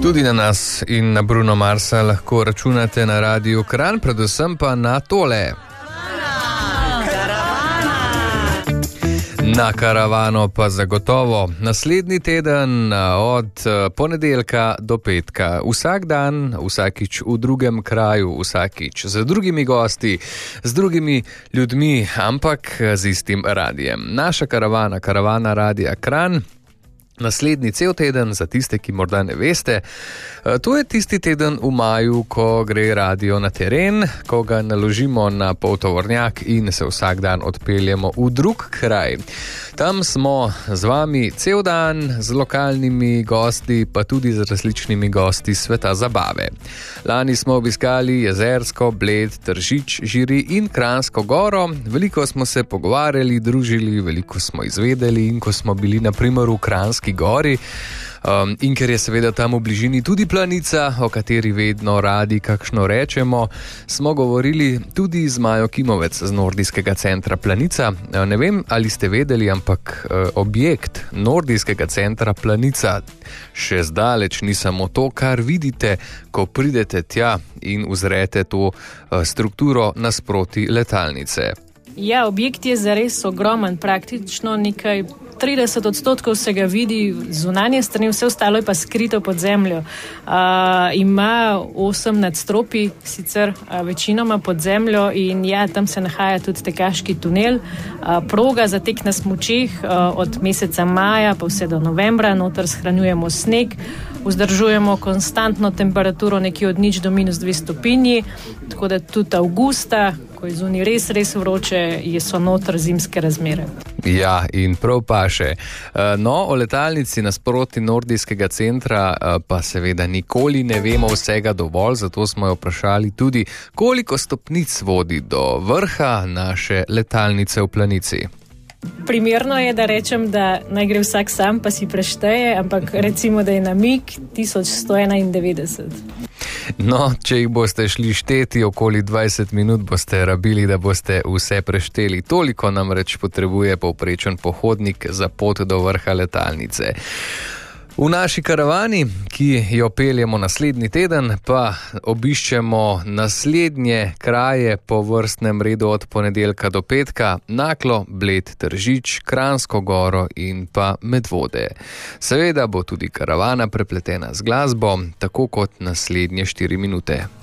Tudi na nas in na Bruno Marsa lahko računate na Radiu Kranj, predvsem pa na tole. Na karavano pa zagotovo. Naslednji teden od ponedeljka do petka. Vsak dan, vsakič v drugem kraju, vsakič z drugimi gosti, z drugimi ljudmi, ampak z istim radijem. Naša karavana Radia Kranj. Naslednji cel teden, za tiste, ki morda ne veste, to je tisti teden v maju, ko gre radio na teren, ko ga naložimo na poltovornjak in se vsak dan odpeljemo v drug kraj. Tam smo z vami cel dan, z lokalnimi gosti, pa tudi z različnimi gosti sveta zabave. Lani smo obiskali Jezersko, Bled, Tržič, Žiri in Kranjsko goro. Veliko smo se pogovarjali, družili, veliko smo izvedeli in ko smo bili na primer v Kranjski gori, in ker je seveda tam v bližini tudi Planica, o kateri vedno radi kakšno rečemo, smo govorili tudi z Majo Kimovec z Nordijskega centra Planica. Ne vem, ali ste vedeli, ampak objekt Nordijskega centra Planica še zdaleč ni samo to, kar vidite, ko pridete tja in uzrete to strukturo nasproti letalnice. Ja, objekt je zares ogromen, praktično nekaj 30% se ga vidi zunanje strani, vse ostalo je pa skrito pod zemljo. Ima 8 nadstropij, sicer večinoma pod zemljo in ja, tam se nahaja tudi tekaški tunel, proga za tek na smučeh od meseca maja pa vse do novembra, noter shranjujemo sneg, vzdržujemo konstantno temperaturo nekje od 0 do -2 stopinji, tako da tudi avgusta, ko je zunaj res vroče, so noter zimske razmere. Ja, in prav pa še. No, o letalnici nasproti Nordijskega centra pa seveda nikoli ne vemo vsega dovolj, zato smo jo vprašali tudi, koliko stopnic vodi do vrha naše letalnice v Planici. Primerno je, da rečem, da naj gre vsak sam, pa si prešteje, ampak recimo, da je namig 1191. No, če jih boste šli šteti, okoli 20 minut boste rabili, da boste vse prešteli. Toliko namreč potrebuje povprečen pohodnik za pot do vrha letalnice. V naši karavani, ki jo peljemo naslednji teden, pa obiščemo naslednje kraje po vrstnem redu od ponedeljka do petka: Naklo, Bled, Tržič, Kranjsko goro in pa Medvode. Seveda bo tudi karavana prepletena z glasbo, tako kot naslednje 4 minute.